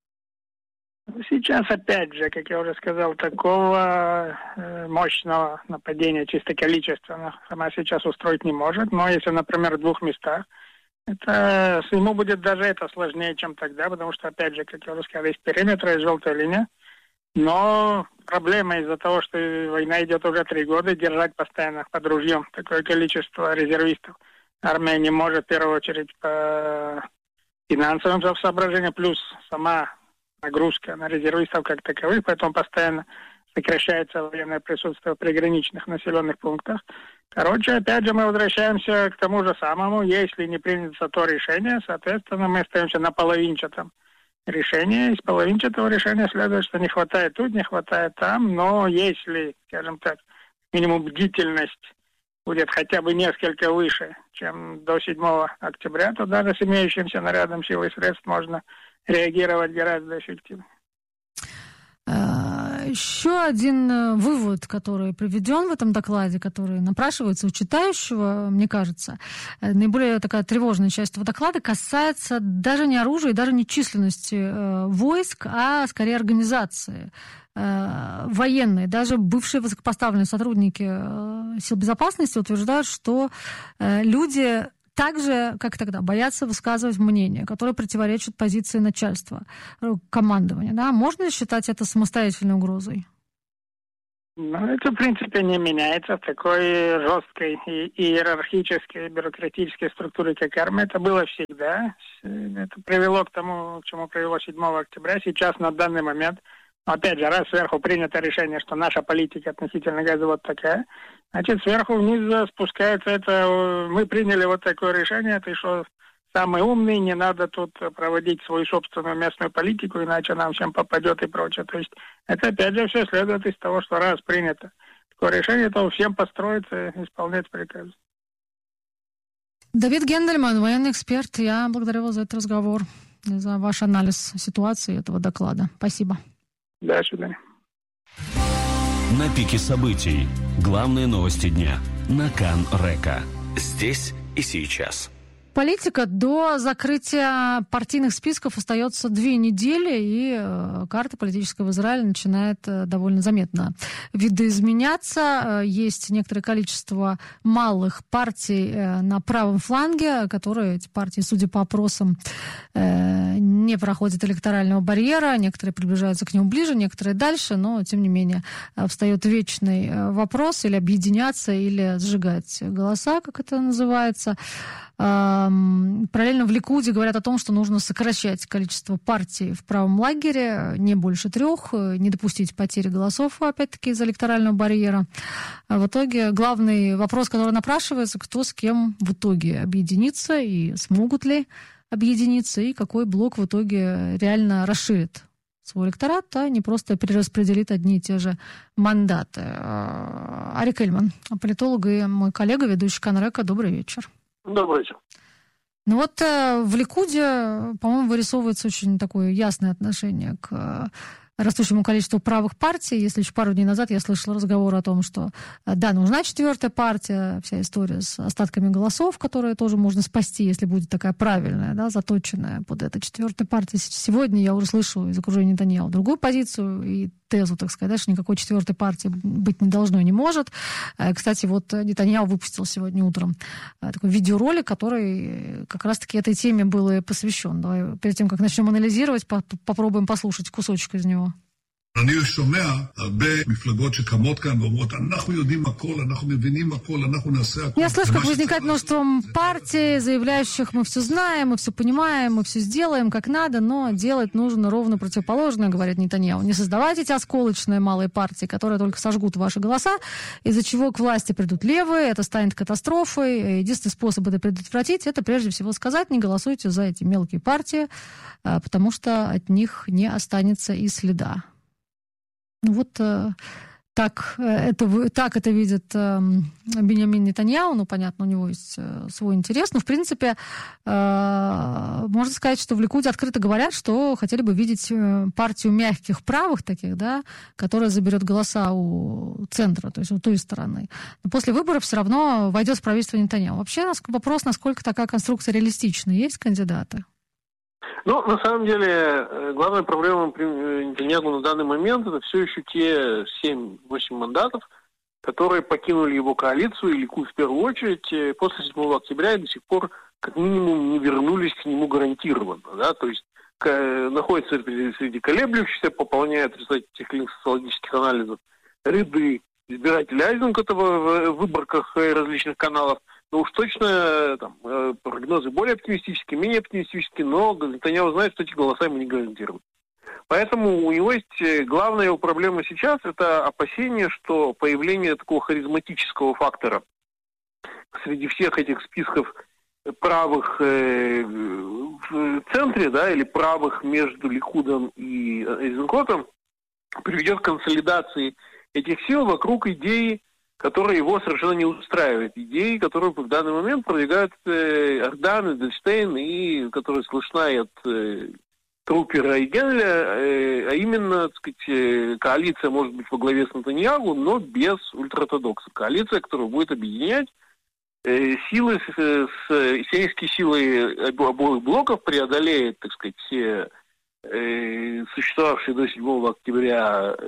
Speaker 6: Сейчас, опять же, как я уже сказал, такого мощного нападения, чисто количественно, Хамас сейчас устроить не может. Но если, например, в двух местах, это ему будет даже это сложнее, чем тогда, потому что, опять же, как я уже сказал, есть периметр, есть желтая линия. Но проблема из-за того, что война идет уже три года, держать постоянно под ружьем такое количество резервистов. Армия не может, в первую очередь, по финансовым соображениям, плюс сама нагрузка на резервистов как таковых, поэтому постоянно сокращается военное присутствие в приграничных населенных пунктах. Короче, опять же, мы возвращаемся к тому же самому. Если не принято то решение, соответственно, мы остаемся на половинчатом решение. Из половинчатого решения следует, что не хватает тут, не хватает там, но если, скажем так, минимум бдительность будет хотя бы несколько выше, чем до седьмого октября, то даже с имеющимся нарядом сил и средств можно реагировать гораздо эффективнее.
Speaker 2: Еще один вывод, который приведен в этом докладе, который напрашивается у читающего, мне кажется, наиболее такая тревожная часть этого доклада касается даже не оружия и даже не численности э, войск, а скорее организации э, военной. Даже бывшие высокопоставленные сотрудники э, сил безопасности утверждают, что э, люди так же, как тогда, боятся высказывать мнение, которое противоречит позиции начальства, командования. Да? Можно ли считать это самостоятельной угрозой?
Speaker 6: Ну, это, в принципе, не меняется в такой жесткой и иерархической, бюрократической структуре, как армия. Это было всегда. Это привело к тому, к чему привело седьмого октября. Сейчас, на данный момент, опять же, раз сверху принято решение, что наша политика относительно газа вот такая, значит, сверху вниз спускается это, мы приняли вот такое решение, ты что, самый умный, не надо тут проводить свою собственную местную политику, иначе нам всем попадет и прочее. То есть это, опять же, все следует из того, что раз принято такое решение, то всем построиться и исполнять приказы.
Speaker 2: Давид Гендельман, военный эксперт, я благодарю вас за этот разговор, за ваш анализ ситуации этого доклада. Спасибо.
Speaker 6: До свидания.
Speaker 3: На пике событий. Главные новости дня. На Кан Река. Здесь и сейчас.
Speaker 2: Политика. До закрытия партийных списков остается две недели, и э, карта политическая в Израиле начинает э, довольно заметно видоизменяться. Э, есть некоторое количество малых партий э, на правом фланге, которые, эти партии, судя по опросам, э, не проходят электорального барьера. Некоторые приближаются к нему ближе, некоторые дальше, но, тем не менее, э, встает вечный э, вопрос: или объединяться, или сжигать голоса, как это называется. Параллельно в Ликуде говорят о том, что нужно сокращать количество партий в правом лагере, не больше трех, не допустить потери голосов, опять-таки, из-за электорального барьера. А в итоге главный вопрос, который напрашивается: кто с кем в итоге объединится, и смогут ли объединиться, и какой блок в итоге реально расширит свой электорат, а не просто перераспределит одни и те же мандаты. Арик Эльман, политолог и мой коллега, ведущий Кан Река. Добрый вечер.
Speaker 7: Добрый вечер.
Speaker 2: Ну вот э, в Ликуде, по-моему, вырисовывается очень такое ясное отношение к э, растущему количеству правых партий. Если еще пару дней назад я слышала разговор о том, что э, да, нужна четвертая партия, вся история с остатками голосов, которые тоже можно спасти, если будет такая правильная, да, заточенная под это четвертая партия. Сегодня я уже слышу из окружения Нетаньяху другую позицию и тезу, так сказать, что никакой четвертой партии быть не должно и не может. Кстати, вот Нетаньяху выпустил сегодня утром такой видеоролик, который как раз-таки этой теме был и посвящен. Давай перед тем, как начнем анализировать, попробуем послушать кусочек из него.
Speaker 8: אני שומע הרבה מפלגות שקמות כאן ואומרות, אנחנו יודעים הכל, אנחנו מבינים הכל, אנחנו נעשה הכל.
Speaker 2: Я слышу, как возникает множество партий, заявляющих: мы все знаем, мы все понимаем, мы все сделаем как надо, но делать нужно ровно противоположное, говорит Нетаньяху. Не создавайте эти осколочные малые партии, которые только сожгут ваши голоса, из-за чего к власти придут левые, это станет катастрофой. Единственный способ это предотвратить — это прежде всего сказать: не голосуйте за эти мелкие партии, потому что от них не останется и следа. Ну вот э, так, это, так это видит э, Биньямин Нетаньяху. Ну, понятно, у него есть э, свой интерес. Но, в принципе, э, можно сказать, что в Ликуде открыто говорят, что хотели бы видеть партию мягких правых таких, да, которая заберет голоса у центра, то есть у той стороны. Но после выборов все равно войдет в правительство Нетаньяху. Вообще вопрос, насколько такая конструкция реалистична. Есть кандидаты?
Speaker 7: Ну, на самом деле, главная проблема Нетаньяху на данный момент — это все еще те семь-восемь мандатов, которые покинули его коалицию, и Ликуд в первую очередь, после седьмого октября и до сих пор как минимум не вернулись к нему гарантированно. Да? То есть к, находятся среди колеблющихся, пополняют результаты тех или иных социологических анализов ряды избирателей Айзенкота в выборках различных каналов. Но уж точно там, прогнозы более оптимистические, менее оптимистические, но Нетаньяху знает, что эти голоса ему не гарантируют. Поэтому у него есть главная его проблема сейчас — это опасение, что появление такого харизматического фактора среди всех этих списков правых э, в центре, да, или правых между Ликудом и Айзенкотом приведет к консолидации этих сил вокруг идеи, которая его совершенно не устраивает. Идеи, которые в данный момент продвигают э, Ардан, Эдельштейн, и которая слышна и от э, Трупера и Генеля, а именно, так сказать, коалиция может быть во главе с Нетаньяху, но без ультраортодоксов. Коалиция, которая будет объединять силы, сионистские силы обоих блоков, преодолеет, так сказать, все существовавшие до седьмого октября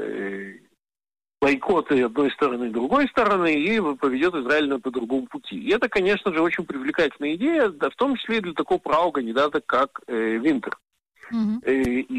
Speaker 7: бойкоты одной стороны и другой стороны, и поведет Израиль по другому пути. И это, конечно же, очень привлекательная идея, да, в том числе и для такого правого кандидата, как Винтер. Mm-hmm.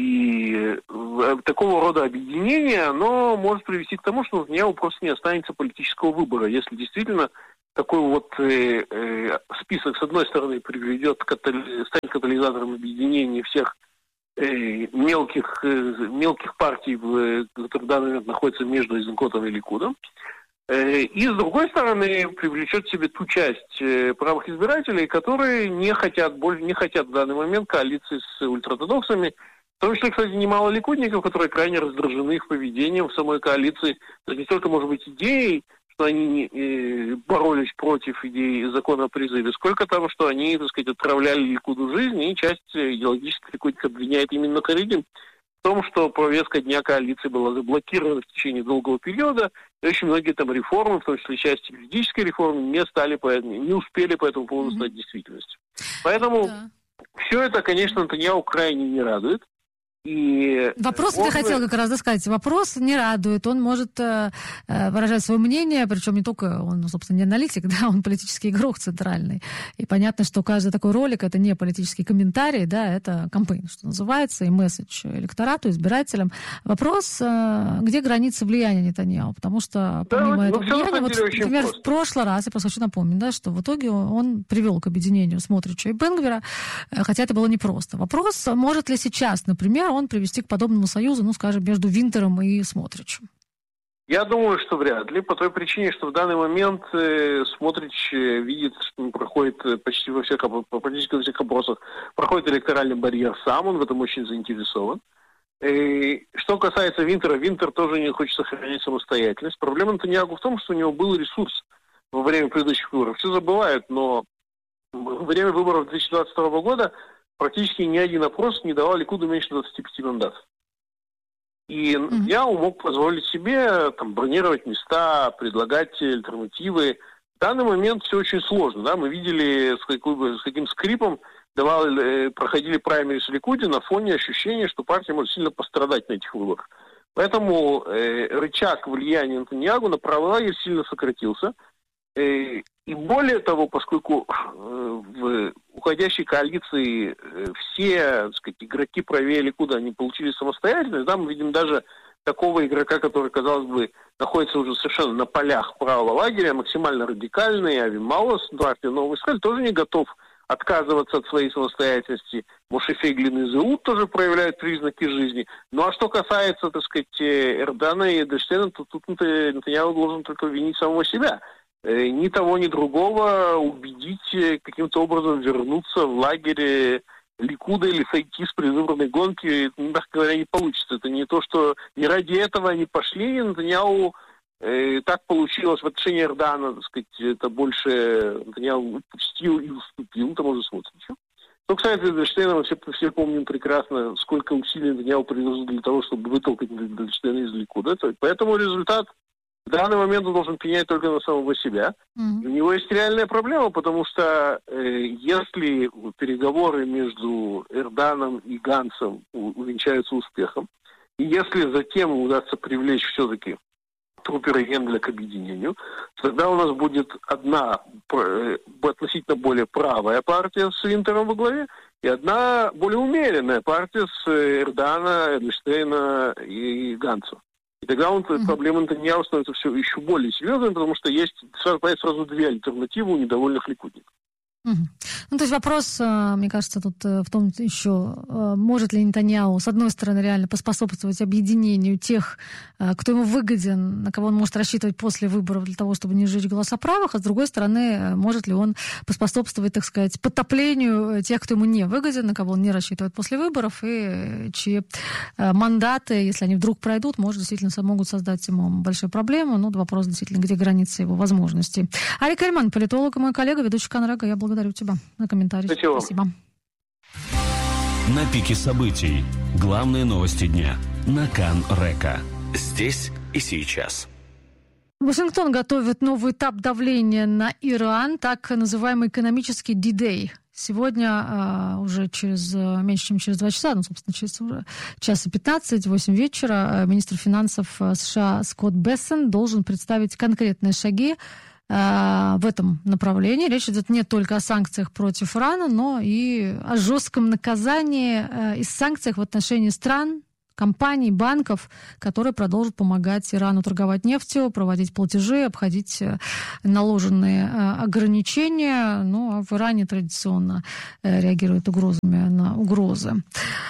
Speaker 7: И, и такого рода объединение, оно может привести к тому, что у него просто не останется политического выбора, если действительно такой вот э, э, список, с одной стороны, приведет к катали... станет катализатором объединения всех э, мелких, э, мелких партий, в, которые в данный момент находятся между Эйзенкотом и Ликудом, э, и, с другой стороны, привлечет к себе ту часть э, правых избирателей, которые не хотят, больше, не хотят в данный момент коалиции с ультраортодоксами, в том числе, кстати, немало ликудников, которые крайне раздражены их поведением в самой коалиции. То есть не только, может быть, идеей, что они э, боролись против идеи закона о призыве, сколько того, что они, так сказать, отправляли Ликуду жизнь, и часть идеологических ликудников обвиняет именно Харидим в том, что повестка дня коалиции была заблокирована в течение долгого периода, и очень многие там реформы, в том числе части юридической реформы, не стали, не успели по этому поводу стать действительностью. Поэтому да. Все это, конечно, Нетаньяху крайне не радует. И
Speaker 2: вопрос, можно... я хотела как раз сказать, вопрос не радует, он может э, выражать свое мнение, причем не только, он, собственно, не аналитик, да, он политический игрок центральный, и понятно, что каждый такой ролик это не политический комментарий, да, это кампейн, что называется, и месседж электорату, избирателям. Вопрос, э, где границы влияния Нетаньяху, потому что помимо да, этого влияния, вот, например, просто. В прошлый раз, я просто хочу напомнить, да, что в итоге он привел к объединению Смотрича и Бен-Гвира, э, хотя это было непросто. Вопрос, может ли сейчас, например, он привести к подобному союзу, ну, скажем, между Винтером и Смотричем?
Speaker 7: Я думаю, что вряд ли, по той причине, что в данный момент э, Смотрич э, видит, что он проходит э, почти во всех, практически во всех опросах, проходит электоральный барьер сам, он в этом очень заинтересован. И что касается Винтера, Винтер тоже не хочет сохранять самостоятельность. Проблема Нетаньяху в том, что у него был ресурс во время предыдущих выборов. Все забывают, но во время выборов две тысячи двадцать второго года практически ни один опрос не давал Ликуду меньше двадцати пяти мандатов. И mm-hmm. я мог позволить себе там, бронировать места, предлагать альтернативы. В данный момент все очень сложно. Да? Мы видели, с, какой, с каким скрипом давали, проходили праймерис в Ликуде на фоне ощущения, что партия может сильно пострадать на этих выборах. Поэтому э, рычаг влияния Нетаньяху на правый лагерь сильно сократился. Э, И более того, поскольку в уходящей коалиции все, так сказать, игроки правее Ликуда, они получили самостоятельность, да, мы видим даже такого игрока, который, казалось бы, находится уже совершенно на полях правого лагеря, максимально радикальный, Ави Маус, партия Новый Израиль, тоже не готов отказываться от своей самостоятельности. Моше Фейглин и Зеут тоже проявляют признаки жизни. Ну а что касается, так сказать, Эрдана и Эдельштейна, то тут Нетаньяху должен только винить самого себя. Ни того, ни другого убедить каким-то образом вернуться в лагерь Ликуда или сойти с предвыборной гонки, мягко говоря, не получится. Это не то, что не ради этого они пошли, и Нетаньяху э, так получилось в отношении Эрдана, так сказать, это больше Нетаньяху упустил и уступил тому же Смотричу. Ну, кстати, Эдельштейна мы все, все помним прекрасно, сколько усилий Нетаньяху приложил для того, чтобы вытолкать Эдельштейна из Ликуда. Поэтому результат в данный момент он должен пенять только на самого себя. Mm-hmm. У него есть реальная проблема, потому что э, если переговоры между Эрданом и Ганцем увенчаются успехом, и если затем удастся привлечь все-таки Трупера и Генделя к объединению, тогда у нас будет одна э, относительно более правая партия с Винтером во главе и одна более умеренная партия с Эрдана, Эдельштейна и Ганца. И тогда он, mm-hmm. проблема Нетаньяху становится все еще более серьезной, потому что есть сразу, сразу две альтернативы у недовольных ликудников.
Speaker 2: Угу. Ну, то есть вопрос, мне кажется, тут в том еще, может ли Нетаньяху, с одной стороны, реально поспособствовать объединению тех, кто ему выгоден, на кого он может рассчитывать после выборов для того, чтобы не сжечь голоса правых, а с другой стороны, может ли он поспособствовать, так сказать, подтоплению тех, кто ему не выгоден, на кого он не рассчитывает после выборов, и чьи мандаты, если они вдруг пройдут, может, действительно могут создать ему большую проблему. Ну, вопрос действительно, где границы его возможностей. Арик Эльман, политолог и мой коллега, ведущий Кан Река, я благодарю тебя за комментарий.
Speaker 7: Спасибо.
Speaker 2: Спасибо.
Speaker 3: На пике событий. Главные новости дня. На Кан Река. Здесь и сейчас.
Speaker 2: Вашингтон готовит новый этап давления на Иран, так называемый экономический ди-дэй. Сегодня а, уже через меньше, чем через два часа, ну, собственно, через уже час и пятнадцать, восемь вечера, министр финансов США Скотт Бессент должен представить конкретные шаги а, в этом направлении. Речь идет не только о санкциях против Ирана, но и о жестком наказании а, и санкциях в отношении стран, компаний, банков, которые продолжат помогать Ирану торговать нефтью, проводить платежи, обходить наложенные ограничения. Ну, а в Иране традиционно реагируют угрозами на угрозы.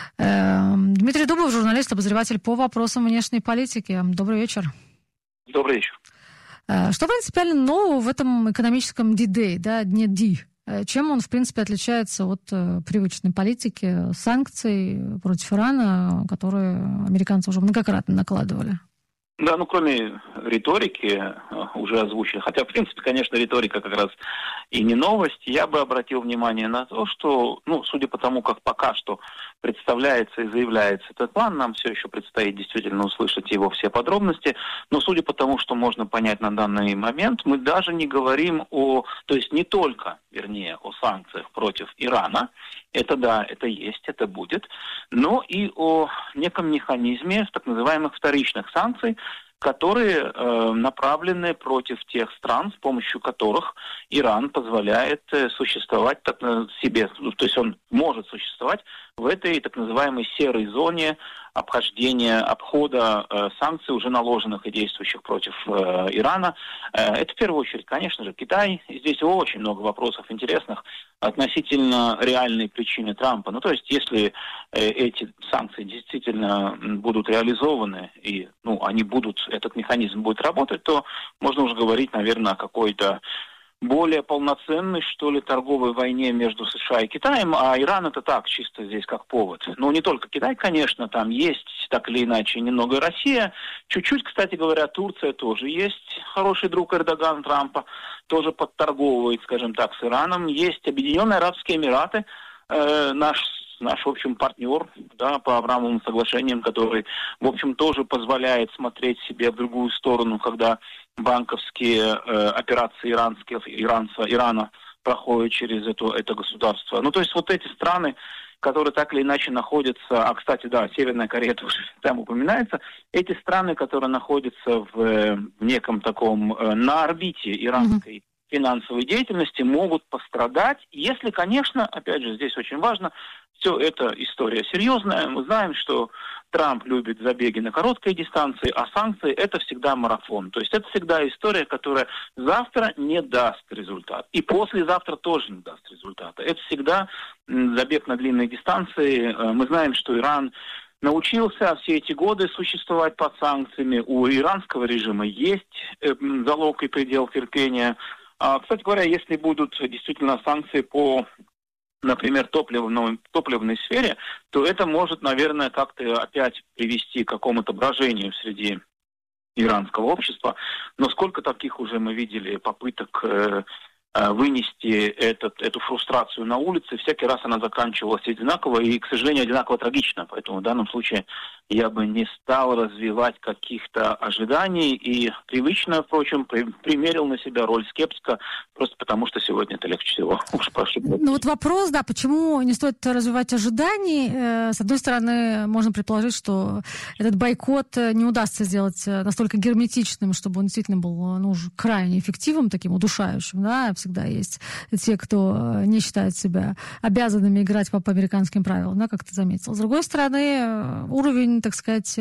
Speaker 2: Дмитрий Дубов, журналист, обозреватель по вопросам внешней политики. Добрый вечер.
Speaker 9: Добрый вечер.
Speaker 2: Что принципиально нового в этом экономическом ди-дэй, да, дне Ди? Чем он, в принципе, отличается от э, привычной политики санкций против Ирана, которые американцы уже многократно накладывали?
Speaker 9: Да, ну кроме риторики, уже озвученной, хотя, в принципе, конечно, риторика как раз и не новость, я бы обратил внимание на то, что, ну, судя по тому, как пока что представляется и заявляется этот план, нам все еще предстоит действительно услышать его все подробности, но судя по тому, что можно понять на данный момент, мы даже не говорим о, то есть не только, вернее, о санкциях против Ирана, это да, это есть, это будет, но и о неком механизме так называемых вторичных санкций, которые э, направлены против тех стран, с помощью которых Иран позволяет э, существовать так, э, себе, то есть он может существовать в этой так называемой серой зоне обхождения, обхода э, санкций, уже наложенных и действующих против э, Ирана. Э, это в первую очередь, конечно же, Китай. И здесь очень много вопросов интересных относительно реальной причины Трампа. Ну, то есть, если э, эти санкции действительно будут реализованы, и ну, они будут, этот механизм будет работать, то можно уже говорить, наверное, о какой-то более полноценной, что ли, торговой войне между США и Китаем, а Иран это так, чисто здесь как повод. Но не только Китай, конечно, там есть, так или иначе, немного и Россия. Чуть-чуть, кстати говоря, Турция тоже есть. Хороший друг Эрдоган Трампа, тоже подторговывает, скажем так, с Ираном. Есть Объединенные Арабские Эмираты, э, наш наш, в общем, партнер, да, по Авраамовым соглашениям, который, в общем, тоже позволяет смотреть себе в другую сторону, когда банковские э, операции иранские, иранца, Ирана проходят через это, это государство. Ну, то есть вот эти страны, которые так или иначе находятся, а, кстати, да, Северная Корея тоже там упоминается, эти страны, которые находятся в, в неком таком, э, на орбите иранской mm-hmm. финансовой деятельности, могут пострадать, если, конечно, опять же, здесь очень важно, все это история серьезная. Мы знаем, что Трамп любит забеги на короткой дистанции, а санкции – это всегда марафон. То есть это всегда история, которая завтра не даст результат. И послезавтра тоже не даст результата. Это всегда забег на длинной дистанции. Мы знаем, что Иран научился все эти годы существовать под санкциями. У иранского режима есть залог и предел терпения. Кстати говоря, если будут действительно санкции по, например, топливной, топливной сфере, то это может, наверное, как-то опять привести к какому-то брожению среди иранского общества. Но сколько таких уже мы видели попыток э, э, вынести этот, эту фрустрацию на улице, всякий раз она заканчивалась одинаково и, к сожалению, одинаково трагично. Поэтому в данном случае я бы не стал развивать каких-то ожиданий и привычно, впрочем, при, примерил на себя роль скептика, просто потому что сегодня это легче всего. Уж прошу.
Speaker 2: Ну вот вопрос, да, почему не стоит развивать ожиданий? С одной стороны, можно предположить, что этот бойкот не удастся сделать настолько герметичным, чтобы он действительно был, ну, крайне эффективным, таким удушающим, да, всегда есть те, кто не считает себя обязанными играть по, по американским правилам, да, как ты заметил. С другой стороны, уровень, так сказать,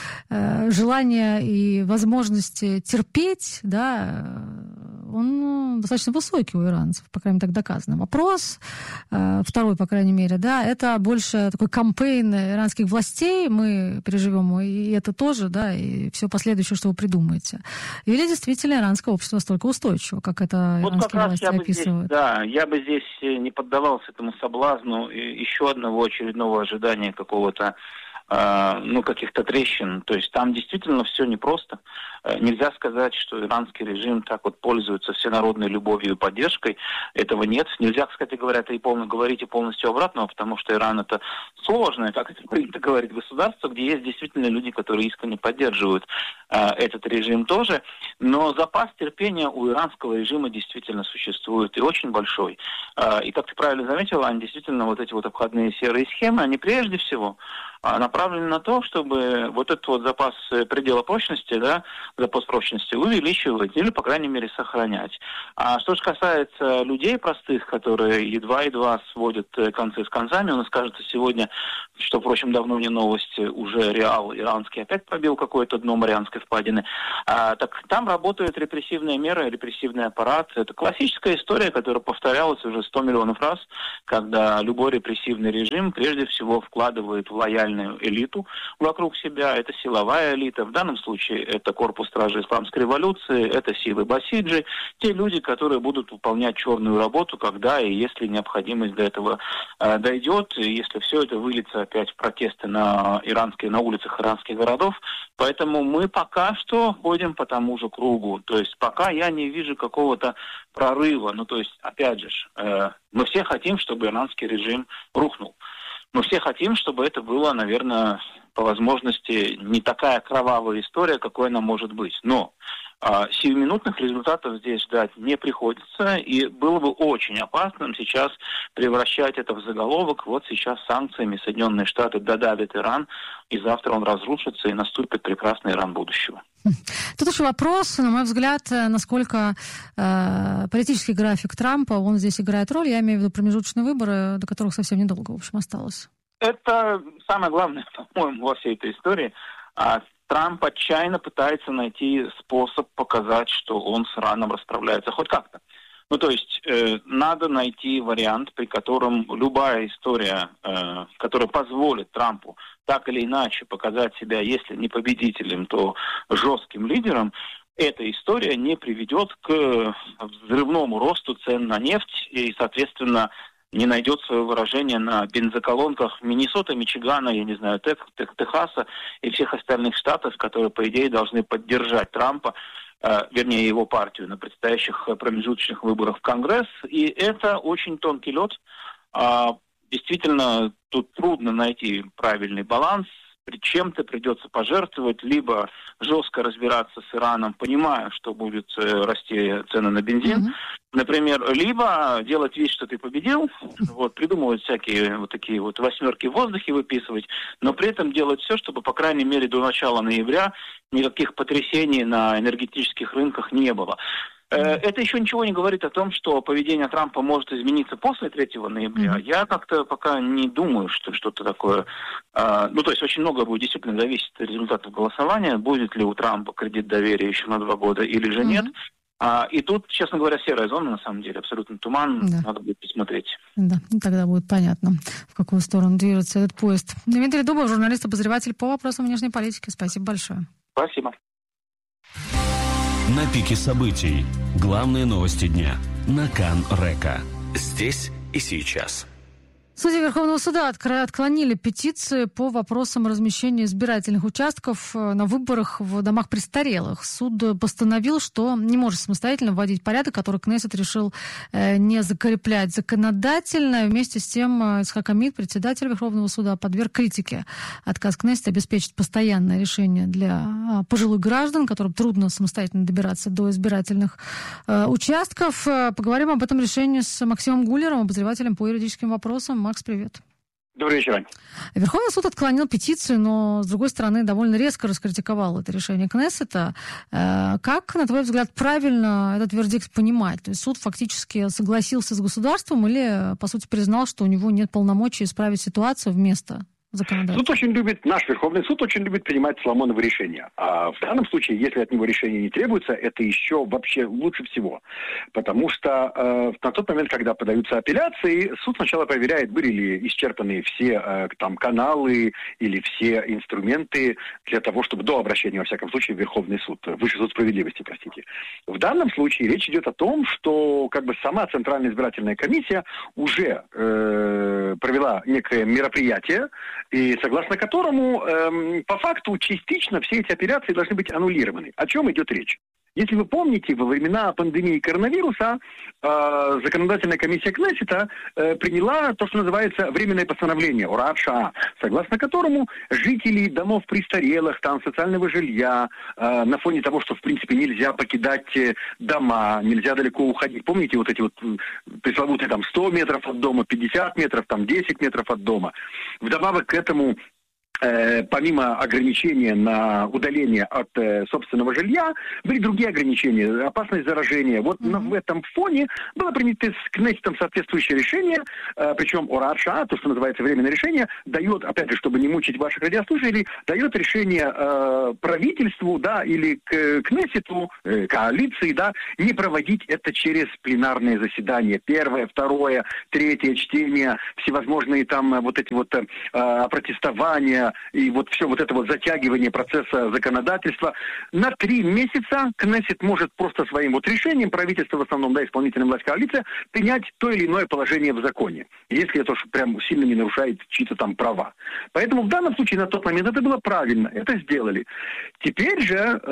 Speaker 2: желания и возможности терпеть, да, он достаточно высокий у иранцев, по крайней мере, так доказано. Вопрос, второй, по крайней мере, да, это больше такой кампейн иранских властей, мы переживем и это тоже, да, и все последующее, что вы придумаете. Или действительно иранское общество настолько устойчиво, как это
Speaker 9: вот
Speaker 2: иранские власти
Speaker 9: я
Speaker 2: описывают?
Speaker 9: Здесь, да, я бы здесь не поддавался этому соблазну еще одного очередного ожидания какого-то ну, каких-то трещин. То есть там действительно все непросто. Нельзя сказать, что иранский режим так вот пользуется всенародной любовью и поддержкой. Этого нет. Нельзя, кстати говоря, это и полно говорить и полностью обратного, потому что Иран это сложное, как это принято говорить, государство, где есть действительно люди, которые искренне поддерживают э, этот режим тоже. Но запас терпения у иранского режима действительно существует и очень большой. Э, и как ты правильно заметила, они действительно вот эти вот обходные серые схемы, они прежде всего направлены на то, чтобы вот этот вот запас предела прочности, да, запас прочности увеличивать или, по крайней мере, сохранять. А что же касается людей простых, которые едва-едва сводят концы с концами, у нас, кажется, сегодня, что, впрочем, давно не новость, уже Реал иранский опять пробил какое-то дно Марианской впадины, а, так там работает репрессивная мера, репрессивный аппарат. Это классическая история, которая повторялась уже сто миллионов раз, когда любой репрессивный режим прежде всего вкладывает в лояльность элиту вокруг себя. Это силовая элита. В данном случае это корпус стражи исламской революции, это силы Басиджи. Те люди, которые будут выполнять черную работу, когда и если необходимость до этого э, дойдет, и если все это выльется опять в протесты на иранские, на улицах иранских городов. Поэтому мы пока что ходим по тому же кругу. То есть пока я не вижу какого-то прорыва. Ну, то есть, опять же, э, мы все хотим, чтобы иранский режим рухнул. Мы все хотим, чтобы это было, наверное, по возможности не такая кровавая история, какой она может быть. Но а, сиюминутных результатов здесь ждать не приходится, и было бы очень опасным сейчас превращать это в заголовок. Вот сейчас санкциями Соединенные Штаты додавят Иран, и завтра он разрушится, и наступит прекрасный Иран будущего.
Speaker 2: Тут еще вопрос, на мой взгляд, насколько э, политический график Трампа, он здесь играет роль. Я имею в виду промежуточные выборы, до которых совсем недолго, в общем, осталось.
Speaker 9: Это самое главное, по-моему, во всей этой истории. А Трамп отчаянно пытается найти способ показать, что он с Ираном расправляется хоть как-то. Ну, то есть э, надо найти вариант, при котором любая история, э, которая позволит Трампу так или иначе показать себя, если не победителем, то жестким лидером, эта история не приведет к взрывному росту цен на нефть и, соответственно, не найдет свое выражение на бензоколонках Миннесоты, Мичигана, я не знаю, Тек, Тек, Техаса и всех остальных штатов, которые, по идее, должны поддержать Трампа, э, вернее, его партию на предстоящих промежуточных выборах в Конгресс. И это очень тонкий лед. А, действительно, тут трудно найти правильный баланс. Чем-то придется пожертвовать, либо жестко разбираться с Ираном, понимая, что будут расти цены на бензин, mm-hmm. например, либо делать вид, что ты победил, вот, придумывать всякие вот такие вот восьмерки в воздухе выписывать, но при этом делать все, чтобы, по крайней мере, до начала ноября никаких потрясений на энергетических рынках не было. Это еще ничего не говорит о том, что поведение Трампа может измениться после третьего ноября. Mm-hmm. Я как-то пока не думаю, что что-то такое... Э, ну, то есть очень много будет действительно зависеть от результатов голосования. Будет ли у Трампа кредит доверия еще на два года или же mm-hmm. нет. А, и тут, честно говоря, серая зона, на самом деле, абсолютно туман. Да. Надо будет посмотреть.
Speaker 2: Да, тогда будет понятно, в какую сторону движется этот поезд. Дмитрий Дубов, журналист-обозреватель по вопросам внешней политики. Спасибо большое.
Speaker 9: Спасибо.
Speaker 3: На пике событий. Главные новости дня. На Кан Река. Здесь и сейчас.
Speaker 2: Судьи Верховного суда отклонили петиции по вопросам размещения избирательных участков на выборах в домах престарелых. Суд постановил, что не может самостоятельно вводить порядок, который Кнессет решил не закреплять законодательно. Вместе с тем Ицхак Амид, председатель Верховного суда, подверг критике отказ Кнессета обеспечить постоянное решение для пожилых граждан, которым трудно самостоятельно добираться до избирательных участков. Поговорим об этом решении с Максимом Гуллером, обозревателем по юридическим вопросам. Макс, привет.
Speaker 10: Добрый вечер.
Speaker 2: Верховный суд отклонил петицию, но, с другой стороны, довольно резко раскритиковал это решение Кнессета. Как, на твой взгляд, правильно этот вердикт понимать? То есть суд фактически согласился с государством или, по сути, признал, что у него нет полномочий исправить ситуацию вместо законодательства?
Speaker 10: Суд очень любит, наш Верховный суд очень любит принимать Соломоновы решения. А в данном случае, если от него решения не требуется, это еще вообще лучше всего. Потому что э, на тот момент, когда подаются апелляции, суд сначала проверяет, были ли исчерпаны все э, там каналы или все инструменты для того, чтобы до обращения, во всяком случае, в Верховный суд, Высший суд справедливости, простите. В данном случае речь идет о том, что как бы сама Центральная избирательная комиссия уже э, провела некое мероприятие, и согласно которому эм, по факту частично все эти операции должны быть аннулированы. О чем идет речь? Если вы помните, во времена пандемии коронавируса э, законодательная комиссия Кнессета э, приняла то, что называется временное постановление Орат Шаа, согласно которому жители домов престарелых, там социального жилья, э, на фоне того, что в принципе нельзя покидать дома, нельзя далеко уходить. Помните вот эти вот пресловутые там сто метров от дома, пятьдесят метров, там десять метров от дома. Вдобавок к этому, помимо ограничения на удаление от э, собственного жилья, были другие ограничения, опасность заражения. Вот mm-hmm. на, в этом фоне было принято с Кнессетом соответствующее решение, э, причем Орат Шаа, то, что называется временное решение, дает, опять же, чтобы не мучить ваших радиослушателей, дает решение э, правительству, да, или к Кнессету, э, коалиции, да, не проводить это через пленарные заседания. Первое, второе, третье чтение, всевозможные там вот эти вот э, протестования, и вот все вот это вот затягивание процесса законодательства. На три месяца Кнессет может просто своим вот решением, правительство в основном, да, исполнительная власть, коалиция, принять то или иное положение в законе, если это прям сильно не нарушает чьи-то там права. Поэтому в данном случае на тот момент это было правильно, это сделали. Теперь же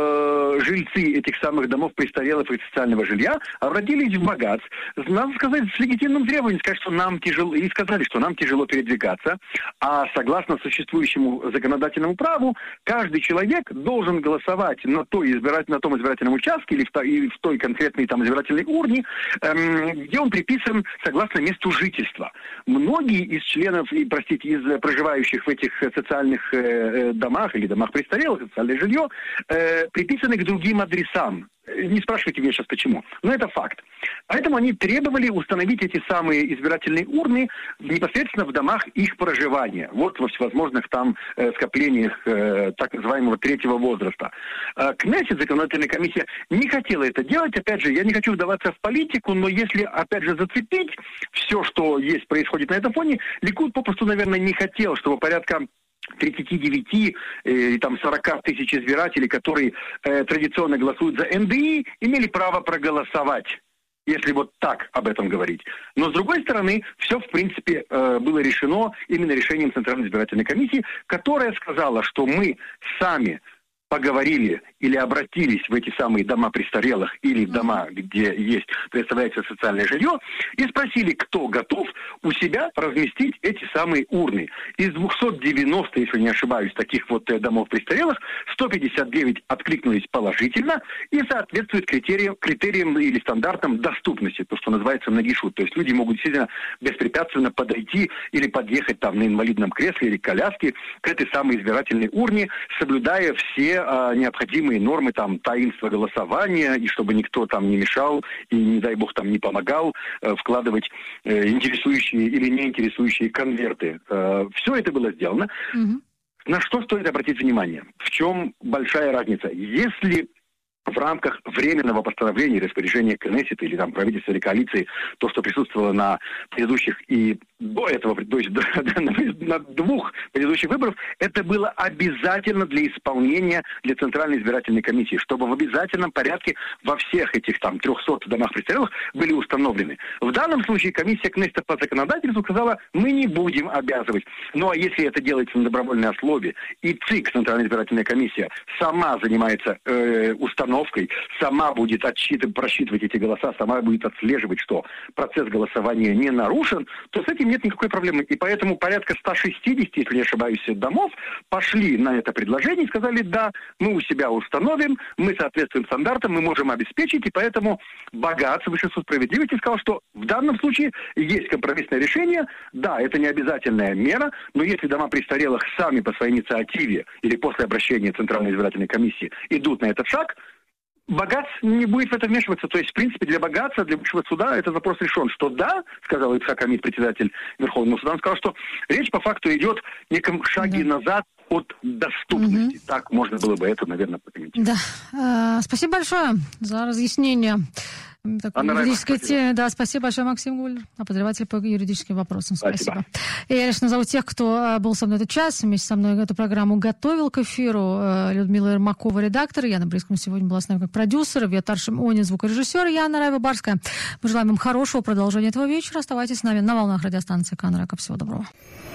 Speaker 10: э, жильцы этих самых домов престарелых и социального жилья обратились в БАГАЦ, надо сказать, с легитимным требованием, сказать, что нам тяжело, и сказали, что нам тяжело передвигаться, а согласно существующему законодательному праву, каждый человек должен голосовать на той избиратель, на том избирательном участке или в той, в той конкретной там избирательной урне, эм, где он приписан согласно месту жительства. Многие из членов, и, простите, из проживающих в этих социальных э, домах или домах престарелых, социальное жилье, э, приписаны к другим адресам. Не спрашивайте меня сейчас почему, но это факт. Поэтому они требовали установить эти самые избирательные урны непосредственно в домах их проживания. Вот во всевозможных там э, скоплениях э, так называемого третьего возраста. Э, Кнессет, законодательная комиссия, не хотела это делать. Опять же, я не хочу вдаваться в политику, но если, опять же, зацепить все, что есть, происходит на этом фоне, Ликуд попросту, наверное, не хотел, чтобы порядка тридцать девять э, там сорок тысяч избирателей, которые э, традиционно голосуют за эн дэ и, имели право проголосовать, если вот так об этом говорить. Но с другой стороны, все в принципе э, было решено именно решением Центральной избирательной комиссии, которая сказала, что мы сами поговорили или обратились в эти самые дома престарелых или в дома, где есть, представляется социальное жилье, и спросили, кто готов у себя разместить эти самые урны. Из двухсот девяноста, если не ошибаюсь, таких вот домов престарелых, сто пятьдесят девять откликнулись положительно и соответствуют критериям, критериям или стандартам доступности, то, что называется нагишут. То есть люди могут действительно беспрепятственно подойти или подъехать там на инвалидном кресле или коляске к этой самой избирательной урне, соблюдая все необходимые нормы там таинства голосования, и чтобы никто там не мешал и, не дай бог, там не помогал э, вкладывать э, интересующие или не интересующие конверты. Э, все это было сделано. Mm-hmm. На что стоит обратить внимание? В чем большая разница? Если в рамках временного постановления распоряжения Кнессета или там правительства или коалиции, то, что присутствовало на предыдущих и до этого, то есть на двух предыдущих выборах, это было обязательно для исполнения для Центральной избирательной комиссии, чтобы в обязательном порядке во всех этих там трехсот домах престарелых были установлены. В данном случае комиссия Кнессета по законодательству сказала, мы не будем обязывать. Ну а если это делается на добровольной основе, и ЦИК, Центральная избирательная комиссия, сама занимается э, установкой, сама будет отсчитывать, просчитывать эти голоса, сама будет отслеживать, что процесс голосования не нарушен, то с этим нет никакой проблемы. И поэтому порядка ста шестидесяти, если не ошибаюсь, домов пошли на это предложение и сказали, да, мы у себя установим, мы соответствуем стандартам, мы можем обеспечить, и поэтому БАГАЦ, Высший суд справедливости, сказал, что в данном случае есть компромиссное решение, да, это не обязательная мера, но если дома престарелых сами по своей инициативе или после обращения Центральной избирательной комиссии идут на этот шаг, БАГАЦ не будет в это вмешиваться. То есть, в принципе, для БАГАЦа, для высшего суда этот вопрос решен. Что да, сказал Ицхак Амид, председатель Верховного суда, он сказал, что речь по факту идет в неком шаге да. назад от доступности. Угу. Так можно было бы это, наверное, прокомментировать.
Speaker 2: Да. А, спасибо большое за разъяснение. Такой юридической теме. Да, спасибо большое, Максим Гуллер, обозреватель по юридическим вопросам. Спасибо. спасибо. И я лишь назову тех, кто был со мной этот час, вместе со мной эту программу готовил к эфиру. Людмила Ермакова, редактор, Яна Брискина сегодня была с нами как продюсер, Виатар Шимонин, звукорежиссер, Яна Райва-Барская. Мы желаем вам хорошего продолжения этого вечера. Оставайтесь с нами на волнах радиостанции Кан Река. Всего доброго.